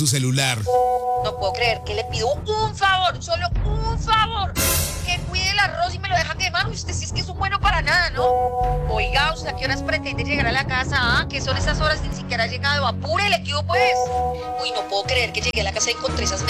tu celular. No puedo creer que le pido un favor, solo un favor. Que cuide el arroz y me lo deja quemar. Usted sí es que es un bueno para nada, ¿no? Oiga, ¿usted a qué horas pretende llegar a la casa? ¿Ah? ¿Qué son esas horas? Ni siquiera ha llegado. Apúrele, ¿qué hubo pues? Uy, no puedo creer que llegué a la casa y encontré esas